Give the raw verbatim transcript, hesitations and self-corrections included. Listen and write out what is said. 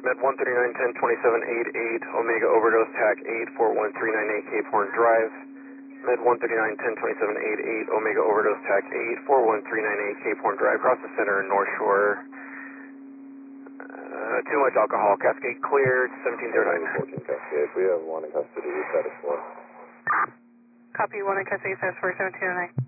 Med one thirty-nine ten twenty-seven eighty-eight, Omega Overdose, T A C eight four one three nine eight, Cape Horn Drive. Med one thirty-nine ten twenty-seven eighty-eight, Omega Overdose, T A C eight four one three nine eight, Cape Horn Drive, across the center in North Shore. Uh, too much alcohol, Cascade cleared, seventeen oh nine. fourteen Cascade, we have one in custody, status one. Copy, one in custody, status four, seventeen oh nine.